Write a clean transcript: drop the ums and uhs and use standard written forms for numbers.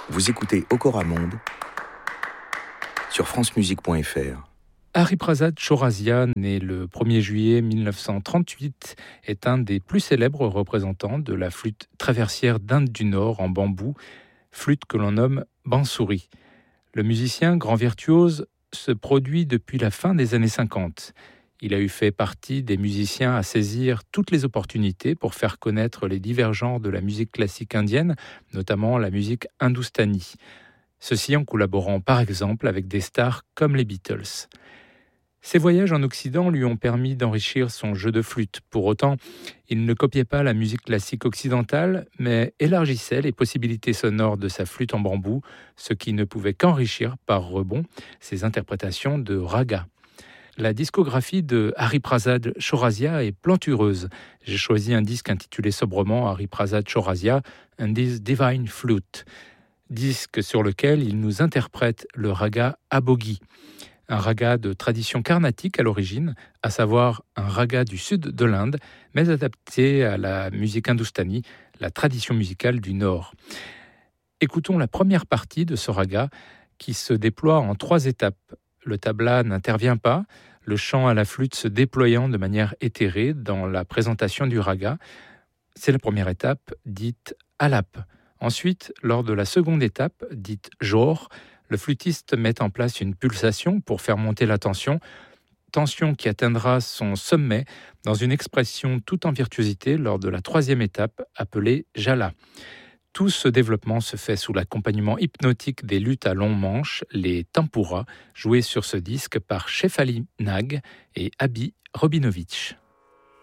Vous écoutez Okora Monde sur francemusique.fr. Hariprasad Chaurasia, né le 1er juillet 1938, est un des plus célèbres représentants de la flûte traversière d'Inde du Nord en bambou, flûte que l'on nomme bansuri. Le musicien, grand virtuose, se produit depuis la fin des années 50. Il a eu fait partie des musiciens à saisir toutes les opportunités pour faire connaître les divers genres de la musique classique indienne, notamment la musique hindoustanie. Ceci en collaborant par exemple avec des stars comme les Beatles. Ses voyages en Occident lui ont permis d'enrichir son jeu de flûte. Pour autant, il ne copiait pas la musique classique occidentale, mais élargissait les possibilités sonores de sa flûte en bambou, ce qui ne pouvait qu'enrichir par rebond ses interprétations de raga. La discographie de Hariprasad Chaurasia est plantureuse. J'ai choisi un disque intitulé sobrement Hariprasad Chaurasia and This Divine Flute, disque sur lequel il nous interprète le raga Abhogi. Un raga de tradition carnatique à l'origine, à savoir un raga du sud de l'Inde, mais adapté à la musique hindoustanie, la tradition musicale du Nord. Écoutons la première partie de ce raga qui se déploie en 3 étapes. Le tabla n'intervient pas, le chant à la flûte se déployant de manière éthérée dans la présentation du raga. C'est la première étape, dite alap. Ensuite, lors de la seconde étape, dite jor, le flûtiste met en place une pulsation pour faire monter la tension qui atteindra son sommet dans une expression tout en virtuosité lors de la 3e étape appelée jala. Tout ce développement se fait sous l'accompagnement hypnotique des luths à long manche, les tampuras, joués sur ce disque par Shefali Nag et Abi Robinovich.